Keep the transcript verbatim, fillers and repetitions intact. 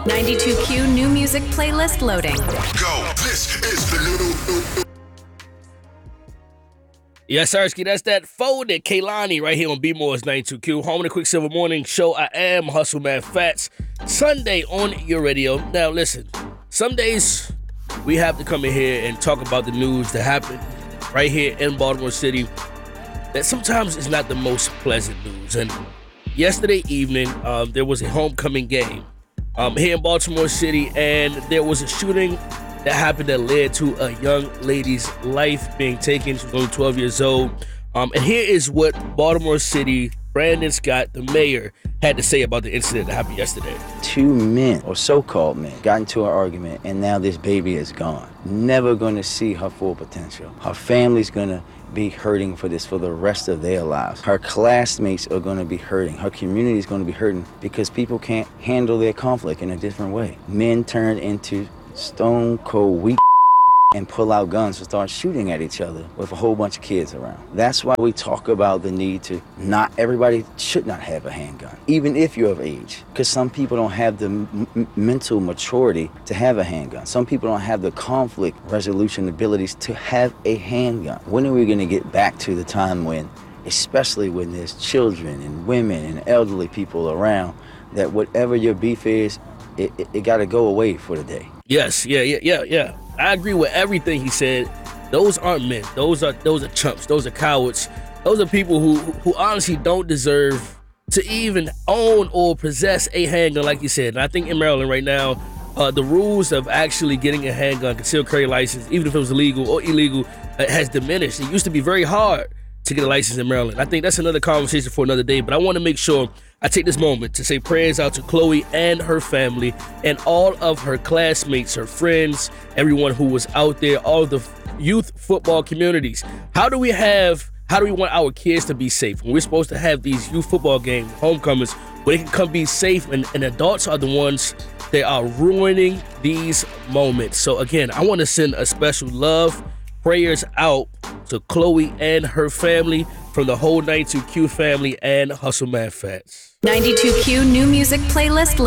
ninety-two Q new music playlist loading. Go, this is the new. Yes, Sarsky, that's that folded Kaylani right here on B-More's ninety-two Q. Home of the Quicksilver Morning Show. I am Hustle Man Fats. Sunday on your radio. Now, listen, some days we have to come in here and talk about the news that happened right here in Baltimore City that sometimes is not the most pleasant news. And yesterday evening, um, there was a homecoming game um, here in Baltimore City, and there was a shooting that happened that led to a young lady's life being taken. She was only twelve years old. Um, and here is what Baltimore City, Brandon Scott, the mayor, had to say about the incident that happened yesterday. Two men, or so-called men, got into an argument, and now this baby is gone. Never going to see her full potential. Her family's going to be hurting for this for the rest of their lives. Her classmates are going to be hurting. Her community is going to be hurting because people can't handle their conflict in a different way. Men turned into stone cold weak and pull out guns and start shooting at each other with a whole bunch of kids around. That's why we talk about the need to not everybody should not have a handgun, even if you're of age, because some people don't have the m- mental maturity to have a handgun. Some people don't have the conflict resolution abilities to have a handgun. When are we going to get back to the time when, especially when there's children and women and elderly people around, that whatever your beef is, it, it, it got to go away for the day? Yes, yeah, yeah, yeah, yeah. I agree with everything he said. Those aren't men. Those are those are chumps. Those are cowards. Those are people who who honestly don't deserve to even own or possess a handgun, like you said. And I think in Maryland right now, uh, the rules of actually getting a handgun, concealed carry license, even if it was illegal or illegal, uh, has diminished. It used to be very hard to get a license in Maryland. I think that's another conversation for another day, but I want to make sure I take this moment to say prayers out to Chloe and her family and all of her classmates, her friends, everyone who was out there, all of the youth football communities. How do we have, how do we want our kids to be safe when we're supposed to have these youth football games, homecomings, where they can come be safe, and, and adults are the ones that are ruining these moments? So again, I want to send a special love, prayers out to Chloe and her family from the whole ninety-two Q family and Hustle Man Fats. ninety-two Q new music playlist